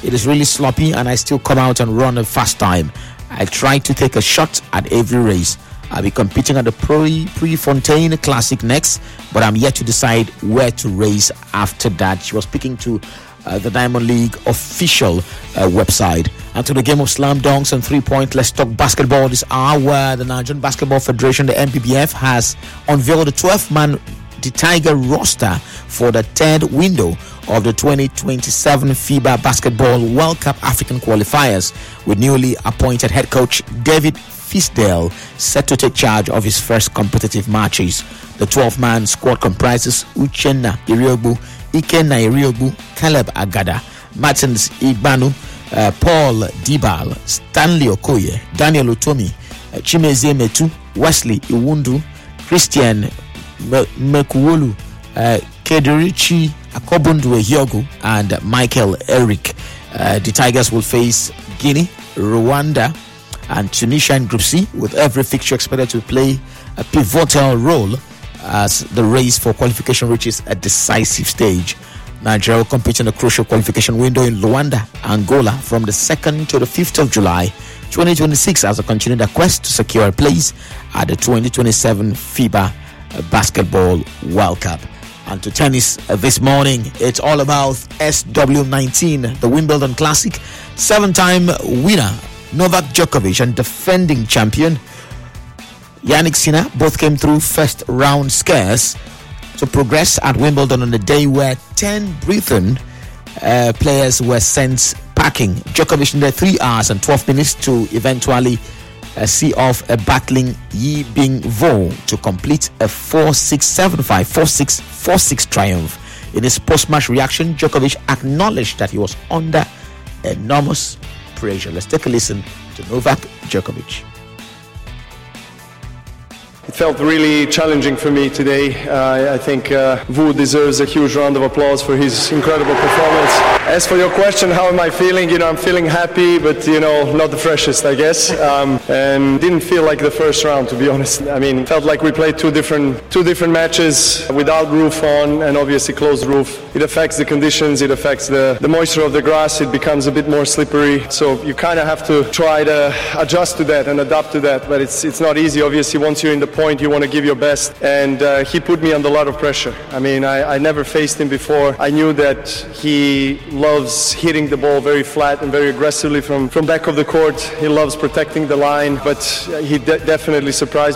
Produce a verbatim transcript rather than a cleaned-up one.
it is really sloppy and I still come out and run a fast time. I try to take a shot at every race. I'll be competing at the Pre Prefontaine Classic next, but I'm yet to decide where to race after that. She was speaking to uh, the Diamond League official uh, website. And to the game of slam dunks and three-point, let's talk basketball this hour, where the Nigerian Basketball Federation, the N B B F, has unveiled a twelve-man the Tiger roster for the third window of the twenty twenty-seven FIBA Basketball World Cup African qualifiers, with newly appointed head coach David Fisdale set to take charge of his first competitive matches. The twelve-man squad comprises Uchenna Iriobu, Ikenna Iriobu, Caleb Agada, Martins Igbanu, uh, Paul Dibal, Stanley Okoye, Daniel Utomi, uh, Chimezie Metu, Wesley Iwundu, Christian Mekuwolu, uh, Kederichi Akobundu Hyogo, and Michael Eric. Uh, the Tigers will face Guinea, Rwanda, and Tunisia in Group C, with every fixture expected to play a pivotal role as the race for qualification reaches a decisive stage. Nigeria will compete in the crucial qualification window in Luanda, Angola, from the second to the fifth of July twenty twenty-six, as they continue their quest to secure a place at the twenty twenty-seven FIBA Basketball World Cup. And to tennis uh, this morning, it's all about S W nineteen, the Wimbledon Classic. Seven-time winner Novak Djokovic and defending champion Yannick Sinner both came through first round scares to progress at Wimbledon on a day where ten Britain uh, players were sent packing. Djokovic needed three hours and twelve minutes to eventually uh, see off a battling Yi Bing Vo to complete a four six, seven five, four six, four six triumph. In his post-match reaction, Djokovic acknowledged that he was under enormous pressure. Let's take a listen to Novak Djokovic. It felt really challenging for me today. Uh, I think uh, Wu deserves a huge round of applause for his incredible performance. As for your question, how am I feeling? You know, I'm feeling happy, but, you know, not the freshest, I guess. Um, and didn't feel like the first round, to be honest. I mean, it felt like we played two different two different matches without roof on and obviously closed roof. It affects the conditions, it affects the, the moisture of the grass, it becomes a bit more slippery. So you kind of have to try to adjust to that and adapt to that. But it's, it's not easy, obviously, once you're in the point you want to give your best, and uh, he put me under a lot of pressure. I mean, I, I never faced him before. I knew that he loves hitting the ball very flat and very aggressively from, from back of the court. He loves protecting the line, but he de- definitely surprised me.